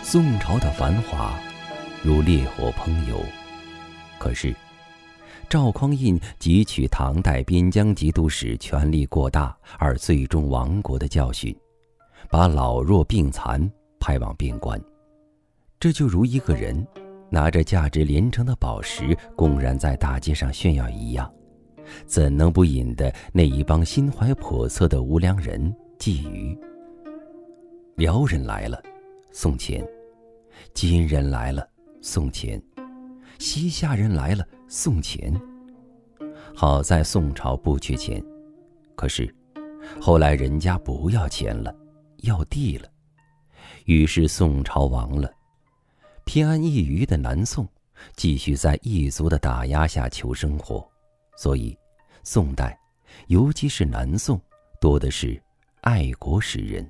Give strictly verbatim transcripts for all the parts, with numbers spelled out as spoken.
宋朝的繁华如烈火烹油，可是赵匡胤汲取唐代边疆节度使权力过大而最终亡国的教训，把老弱病残派往边关。这就如一个人拿着价值连城的宝石公然在大街上炫耀一样，怎能不引得那一帮心怀叵测的无良人觊觎？辽人来了，送钱；金人来了，送钱；西夏人来了，送钱。好在宋朝不缺钱，可是后来人家不要钱了，要地了，于是宋朝亡了。偏安一隅的南宋继续在异族的打压下求生活，所以宋代尤其是南宋多的是爱国诗人。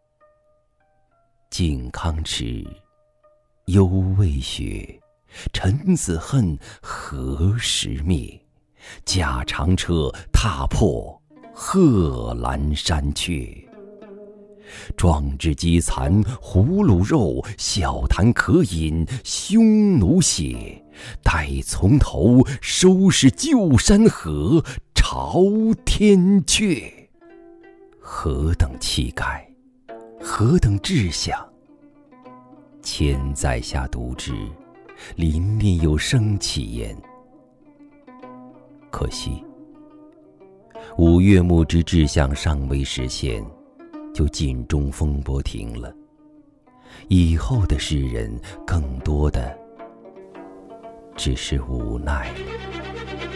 靖康耻，犹未雪，臣子恨，何时灭？驾长车，踏破贺兰山阙。壮志饥残胡虏肉，笑谈渴饮匈奴血。待从头，收拾旧山河，朝天阙。何等气概，何等志向！千载下读之，临练有生气焉。可惜五岳牧之志向尚未实现，就尽中风波停了。以后的诗人更多的只是无奈了。